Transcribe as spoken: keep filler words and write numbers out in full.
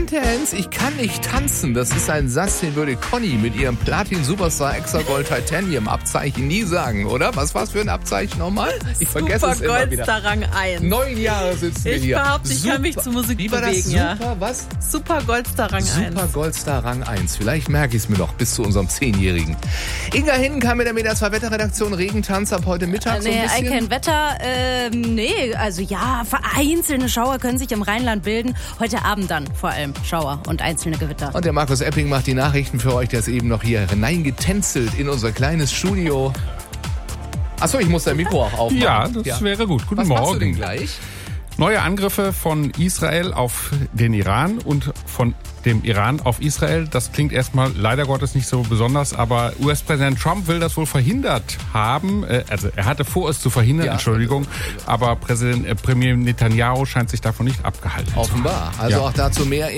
Intense, ich kann nicht tanzen. Das ist ein Satz, den würde Conny mit ihrem Platin-Superstar Extra Gold Titanium Abzeichen nie sagen, oder? Was war's für ein Abzeichen nochmal? Ich vergesse es immer wieder. Super Goldstar Rang eins. Neun Jahre sitzen wir Ich hier. behaupte, ich Super, kann mich zur Musik wie war bewegen, das? ja. Super, was? Super Goldstar Rang eins. Super Goldstar Rang eins. Vielleicht merke ich es mir noch bis zu unserem Zehnjährigen. Inga Hinken mit der Media zwei Wetterredaktion. Regentanz ab heute Mittag so ein Nee, bisschen. kein Wetter. Ähm, nee, also ja, vereinzelte Schauer können sich im Rheinland bilden. Heute Abend dann vor allem Schauer und einzelne Gewitter. Und der Markus Epping macht die Nachrichten für euch. Der ist eben noch hier hineingetänzelt in unser kleines Studio. Achso, ich muss dein Mikro auch aufmachen. Ja, das ja. wäre gut. Guten Was Morgen. machst du denn gleich? Neue Angriffe von Israel auf den Iran und von dem Iran auf Israel. Das klingt erstmal leider Gottes nicht so besonders, aber U S-Präsident Trump will das wohl verhindert haben. Also er hatte vor, es zu verhindern, ja, Entschuldigung, aber Präsident, äh, Premier Netanyahu scheint sich davon nicht abgehalten zu haben. Offenbar. Also Ja. auch dazu mehr